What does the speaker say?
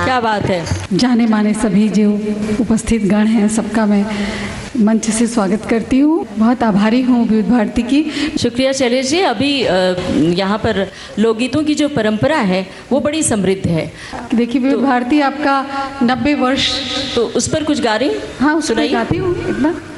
क्या बात है। जाने माने सभी जो उपस्थित गण हैं सबका मैं मंच से स्वागत करती हूँ। बहुत आभारी हूँ विविध भारती की। शुक्रिया शैलेश जी। अभी यहाँ पर लोकगीतों की जो परंपरा है वो बड़ी समृद्ध है। देखिए विविध भारती आपका 90 वर्ष, तो उस पर कुछ गा रही? हाँ उस पर सुनाइए। गाती हूँ इतना।